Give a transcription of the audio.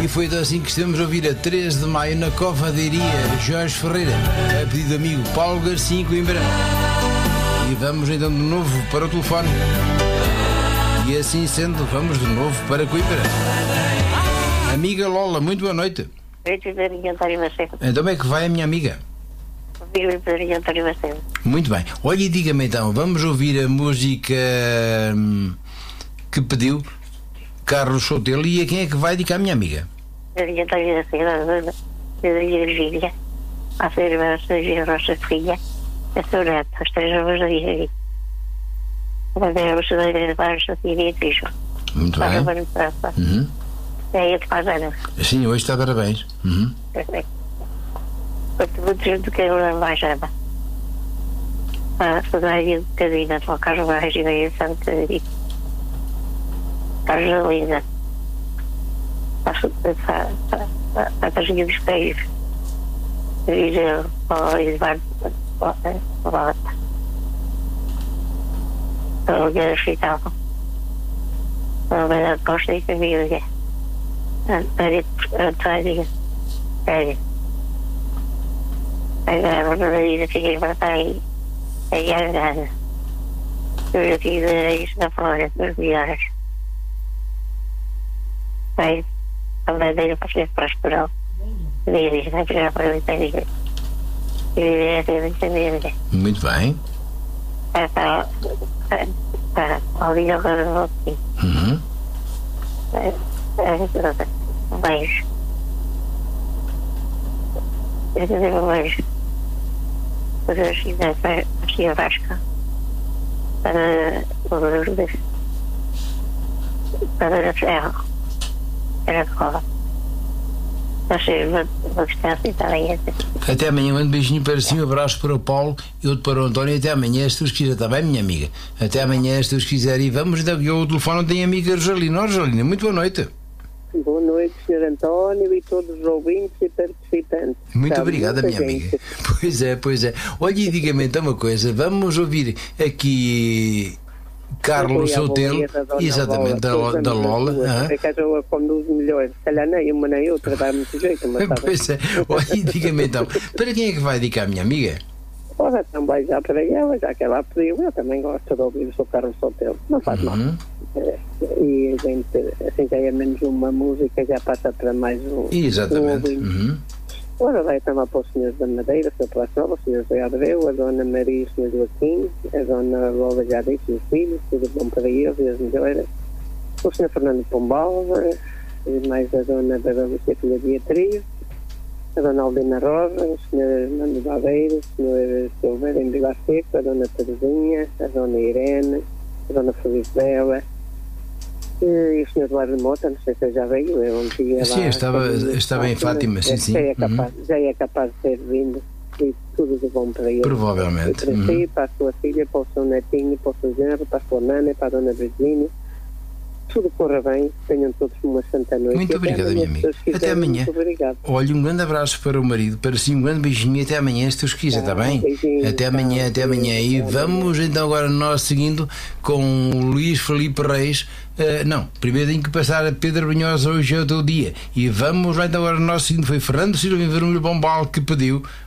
E foi assim que estamos a ouvir a 13 de maio na Cova de Iria, Jorge Ferreira, a pedido do amigo Paulo Garcia em Coimbra. E vamos então de novo para o telefone. E assim sendo, vamos de novo para Coimbra. Amiga Lola, muito boa noite. Então como é que vai a minha amiga? Muito bem. Olha e diga-me então, vamos ouvir a música que pediu Carlos Sotelo, e a quem é que vai dedicar a minha amiga? A sua irmã, a nossa filha, a sua neta, as 3 horas da vida. Muito bem. É aí que faz anos. Sim, hoje está parabéns. Muito gente que eu mais ama. A Sonaria de Cadina, para o Carlos Barres e a Edição de Cadina. Carlos Linda. A Casinha dos Peixes. Viseu, para o Eduardo Bota. Para o Guilherme Hospital. Para o Bernardo Costa e família. Antônio. Agora, a Margarida fiquei para estar aí. Aí a Gana. Eu já fiz isso na fora, nos milhares. Aí, a bandeira para ser prosperou. Deles, vai tirar para o Itália. E viver a vida de família. Muito bem. Para o dia que eu vou aqui. Um beijo. Eu te devo um beijo. Para a Cia Vasca. Para o Lourdes. Para a Ferro. Para a Cola. Vou estar também. Até amanhã, um beijinho para si, um abraço para o Paulo e outro para o António. Até amanhã, se Deus quiser, está bem, minha amiga? Até amanhã, se Deus quiser. E vamos, eu o telefone tem a amiga Rosalina. Rosalina, muito boa noite. Boa noite, Sr. António e todos os ouvintes e participantes. Muito obrigada, minha amiga. Pois é. Olha, e diga-me então uma coisa. Vamos ouvir aqui Carlos Sotelo, exatamente, da Lola. É que eu conduz melhor. Se calhar nem uma nem outra dá muito jeito. Mas pois é. Olha, e diga-me então, para quem é que vai dedicar a minha amiga? Ora, também já para ela, já que ela pediu, eu também gosto de ouvir o seu Carlos Sotelo. Não faz mal. E a gente, assim que é menos uma música, já passa para mais um. Exatamente. Ora, vai também para os senhores da Madeira, o Sr. Plácio Nova, o Sr. José Abreu, a Dona Maria e o Sr. Joaquim, a Dona Lola já disse, os filhos, tudo bom para eles e as melhoras. O Sr. Fernando Pombal, e mais a Dona Bela Filha Beatriz, a Dona Aldina Rosa, o Sr. Nando Babeiro, o Sr. Silveira em Vila Seca, a Dona Terezinha, a Dona Irene, a Dona Feliz Bela, e o Sr. Eduardo Mota, não sei se já veio, eu um dia sim, lá. estava em Fátima, sim. Já é capaz de ter vindo, e tudo de bom para ele. Provavelmente. Para si, para a sua filha, para o seu netinho, para o seu genro, para a sua nana, para a Dona Virgínia. Tudo corra bem, tenham todos uma santa noite. Muito obrigada, minha amiga. Até amanhã. Muito obrigado. Olha, um grande abraço para o marido, para si, um grande beijinho e até amanhã, se Deus quiser, está bem? Beijinho, até amanhã. E vamos então agora nós seguindo com o Luís Felipe Reis. Não, primeiro tenho que passar a Pedro Brunhosa, hoje é o teu dia. E vamos lá então agora nós seguindo, foi Fernando Silva em Vermelho Bombal que pediu